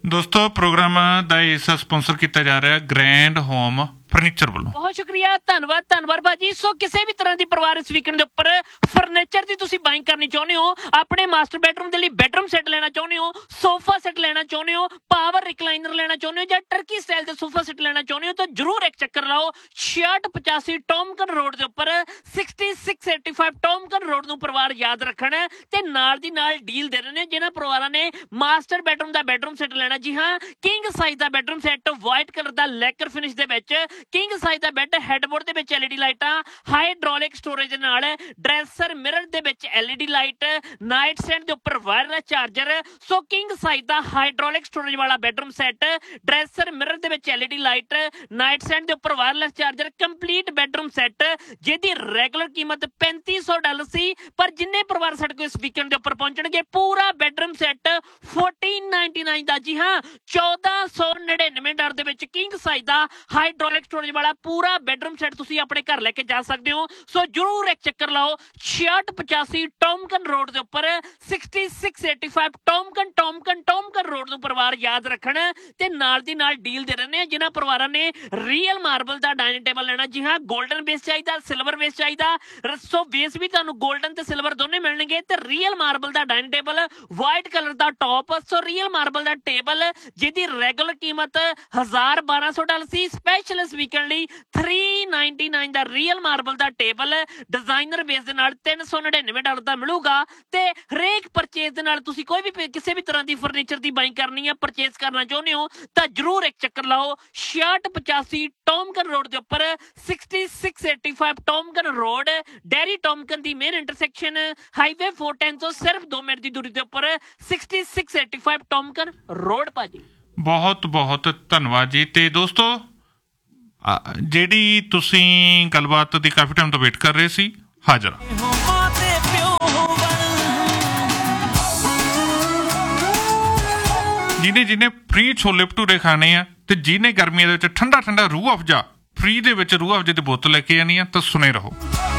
ਦੋਸਤੋ ਪ੍ਰੋਗਰਾਮ ਦਾ ਹਿੱਸਾ ਸਪਾਂਸਰ ਕੀਤਾ ਜਾ ਰਿਹਾ ਗ੍ਰੈਂਡ ਹੋਮ ਫਰਨੀਚਰ ਵੱਲੋਂ। ਬਹੁਤ ਸ਼ੁਕਰੀਆ, ਧੰਨਵਾਦ ਭਾਜੀ। ਸੋ ਕਿਸੇ ਵੀ ਤਰ੍ਹਾਂ ਦੀ ਪਰਿਵਾਰ ਇਸ ਵੀਕਐਂਡ ਦੇ ਉੱਪਰ ਫਰਨੀਚਰ ਦੀ ਤੁਸੀਂ ਬਾਇੰਗ ਕਰਨੀ ਚਾਹੁੰਦੇ ਹੋ, ਆਪਣੇ ਮਾਸਟਰ ਬੈਡਰੂਮ ਦੇ ਲਈ ਬੈਡਰੂਮ ਸੈੱਟ ਲੈਣਾ ਚਾਹੁੰਦੇ ਹੋ, ਸੋਫਾ ਸੈੱਟ ਲੈਣਾ ਚਾਹੁੰਦੇ ਹੋ, ਪਾਵਰ ਰਿਕਲਾਈਨਰ ਲੈਣਾ ਚਾਹੁੰਦੇ ਹੋ ਜਾਂ ਟਰਕੀ ਸਟਾਈਲ ਦੇ ਸੋਫਾ ਸੈੱਟ ਲੈਣਾ ਚਾਹੁੰਦੇ ਹੋ ਤਾਂ ਜਰੂਰ ਇੱਕ ਚੱਕਰ ਲਾਓ 6685 ਟੌਮਕਨ ਰੋਡ ਦੇ ਉੱਪਰ 6685 ਟੌਮਕਨ ਰੋਡ ਨੂੰ ਪਰਿਵਾਰ ਯਾਦ ਰੱਖਣ ਤੇ ਨਾਲ ਦੀ ਨਾਲ ਡੀਲ ਦੇ ਰਹੇ ਨੇ ਜਿਨ੍ਹਾਂ ਪਰਿਵਾਰਾਂ ਨੇ ਮਾਸਟਰ ਬੈਡਰੂਮ ਦਾ ਬੈਡਰੂਮ ਸੈੱਟ ਲੈਣਾ। ਜੀ ਹਾਂ, ਕਿੰਗ ਸਾਈਜ਼ ਦਾ ਬੈਡਰੂਮ ਸੈੱਟ ਵਾਈਟ ਕਲਰ ਦਾ ਲੈਕਰ ਫਿਨਿਸ਼ ਦੇ ਵਿੱਚ, ਕਿੰਗ ਸਾਈਜ਼ ਦਾ ਬੈੱਡ ਹੈਡਬੋਰਡ ਦੇ ਵਿੱਚ LED ਲਾਈਟਾਂ, ਹਾਈਡ੍ਰੋਲਿਕ ਸਟੋਰੇਜ ਦੇ ਨਾਲ ਡਰੈਸਰ ਮਿਰਰ ਦੇ ਵਿੱਚ LED ਲਾਈਟ, ਨਾਈਟ ਸਟੈਂਡ ਦੇ ਉੱਪਰ ਵਾਇਰਲੈਸ ਚਾਰਜਰ। ਸੋ ਕਿੰਗ ਸਾਈਜ਼ ਦਾ ਹਾਈਡ੍ਰੋਲਿਕ ਸਟੋਰੇਜ ਵਾਲਾ ਬੈਡਰੂਮ ਸੈੱਟ, ਡਰੈਸਰ ਮਿਰਰ ਦੇ ਵਿੱਚ LED ਲਾਈਟ, ਨਾਈਟ ਸਟੈਂਡ ਦੇ ਉੱਪਰ wireless charger, complete bedroom set ਜਿਹਦੀ ਰੈਗੂਲਰ ਕੀਮਤ $3500 ਸੀ, ਪਰ ਜਿੰਨੇ ਪਰਿਵਾਰ ਸਾਡੇ ਕੋਲ ਇਸ ਵੀਕਐਂਡ ਦੇ ਉੱਪਰ ਪਹੁੰਚਣਗੇ ਪੂਰਾ ਬੈਡਰੂਮ ਸੈੱਟ $1499 ਦਾ। ਜੀ ਹਾਂ, $1499 ਦੇ ਵਿੱਚ ਕਿੰਗ ਸਾਈਜ਼ ਦਾ ਹਾਈਡ੍ਰੋਲਿਕ ਸਟੋਰੇਜ ਵਾਲਾ ਪੂਰਾ ਬੈਡਰੂਮ ਸੈੱਟ ਤੁਸੀਂ ਆਪਣੇ ਘਰ ਲੈ ਕੇ ਜਾ ਸਕਦੇ ਹੋ। ਸੋ ਜਰੂਰ ਇੱਕ ਚੱਕਰ ਲਾਓ 6685 ਟੌਮਕਨ ਰੋਡ ਦੇ ਉੱਪਰ 6685 ਟੌਮਕਨ ਰੋਡ ਨੂੰ ਪਰਿਵਾਰ ਯਾਦ ਰੱਖਣ ਤੇ ਨਾਲ ਦੀ ਨਾਲ ਡੀਲ ਦੇ ਰਹੇ ਨੇ ਜਿਨ੍ਹਾਂ ਪਰਿਵਾਰਾਂ ਨੇ ਰੀਅਲ ਮਾਰਬਲ ਦਾ ਡਾਈਨਿੰਗ ਟੇਬਲ ਲੈਣਾ। ਜੀ ਹਾਂ, 골ਡਨ ਬੇਸ ਚਾਹੀਦਾ, ਸਿਲਵਰ ਬੇਸ ਚਾਹੀਦਾ, ਸੋ ਬੇਸ ਵੀ ਤੁਹਾਨੂੰ 골ਡਨ ਤੇ ਸਿਲਵਰ ਦੋਨੇ ਮਿਲਣਗੇ ਤੇ ਰੀਅਲ ਮਾਰਬਲ ਦਾ ਡਾਈਨਿੰਗ ਟੇਬਲ, ਵਾਈਟ ਕਲਰ ਦਾ ਟੌਪ, ਸੋ ਰੀਅਲ ਮਾਰਬਲ ਦਾ ਟੇਬਲ ਜਿਹਦੀ ਰੈਗੂਲਰ ਕੀਮਤ $1200 ਸੀ, ਸਪੈਸ਼ਲ ਇਸ ਵੀਕਐਂਡ ਲਈ $399 ਦਾ ਰੀਅਲ ਮਾਰਬਲ ਦਾ ਟੇਬਲ ਡਿਜ਼ਾਈਨਰ ਬੇਸ ਦੇ ਨਾਲ $399 ਦਾ ਮਿਲੂਗਾ। ਤੇ ਹਰੇਕ ਪਰਚੇਜ਼ ਦੇ ਨਾਲ ਤੁਸੀਂ ਕੋਈ ਵੀ ਕਿਸੇ ਵੀ ਤਰ੍ਹਾਂ ਦੀ ਫਰਨੀਚਰ ਦੀ ਬਾਇੰਗ ਕਰਨੀ ਹੈ, ਪਰਚੇਜ਼ ਕਰਨਾ ਚਾਹੁੰਦੇ ਹੋ ਤਾਂ ਜਰੂਰ ਇੱਕ ਚੱਕਰ ਲਾਓ 6685 ਟੌਮਕਨ ਰੋਡ ਦੇ ਉੱਪਰ 6685 ਟੌਮਕਨ ਰੋਡ, ਡੈਰੀ ਟੌਮਕਨ ਦੀ ਮੇਨ ਇੰਟਰਸੈਕਸ਼ਨ ਹਾਈਵੇ 410 ਤੋਂ ਸਿਰਫ 2 ਮਿੰਟ ਦੀ ਦੂਰੀ ਦੇ ਉੱਪਰ 6685 ਟੌਮਕਨ ਰੋਡ। ਭਾਜੀ ਬਹੁਤ ਬਹੁਤ ਧੰਨਵਾਦ ਜੀ। ਤੇ ਦੋਸਤੋ ਜਿਹੜੀ ਤੁਸੀਂ ਗੱਲਬਾਤ ਦੀ ਕਾਫੀ ਟਾਈਮ ਤੋਂ ਵੇਟ ਕਰ ਰਹੇ ਸੀ, ਹਾਜ਼ਰ ਜਿਹਨੇ ਫ੍ਰੀ ਛੋਲੇ ਭਟੂਰੇ ਖਾਣੇ ਆ ਤੇ ਜਿਹਨੇ ਗਰਮੀਆਂ ਦੇ ਵਿੱਚ ਠੰਡਾ ਰੂਹ ਅਫਜਾ ਫ੍ਰੀ ਦੇ ਵਿੱਚ ਰੂਹ ਅਫਜੇ ਦੀ ਬੋਤਲ ਲੈ ਕੇ ਆਉਣੀ ਆ ਤਾਂ ਸੁਣੇ ਰਹੋ।